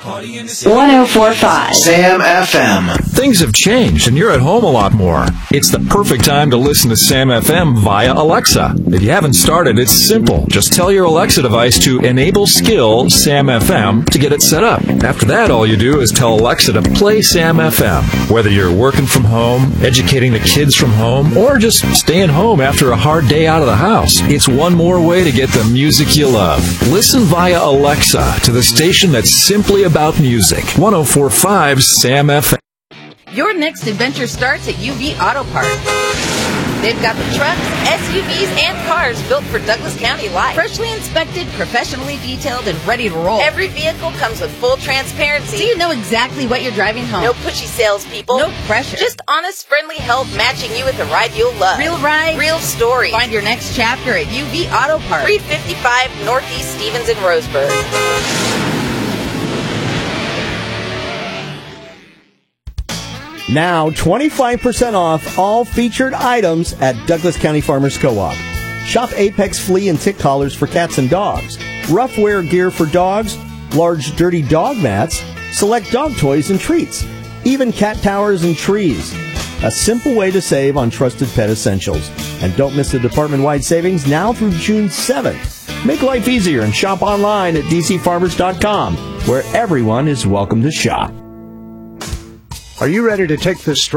1045 Sam FM. Things have changed and you're at home a lot more. It's the perfect time to listen to Sam FM via Alexa. If you haven't started, it's simple. Just tell your Alexa device to enable skill Sam FM to get it set up. After that, all you do is tell Alexa to play Sam FM. Whether you're working from home, educating the kids from home, or just staying home after a hard day out of the house, it's one more way to get the music you love. Listen via Alexa to the station that's simply about music. 1045 Sam FM. Your next adventure starts at UV Auto Parts. They've got the trucks, SUVs, and cars built for Douglas County life. Freshly inspected, professionally detailed, and ready to roll. Every vehicle comes with full transparency, so you know exactly what you're driving home. No pushy salespeople. No pressure. Just honest, friendly help matching you with the ride you'll love. Real ride, real story. Find your next chapter at UV Auto Parts. 355 Northeast Stevens in Roseburg. Now 25% off all featured items at Douglas County Farmers Co-op. Shop Apex flea and tick collars for cats and dogs, rough wear gear for dogs, large dirty dog mats, select dog toys and treats, even cat towers and trees. A simple way to save on trusted pet essentials. And don't miss the department-wide savings now through June 7th. Make life easier and shop online at dcfarmers.com, where everyone is welcome to shop. Are you ready to take this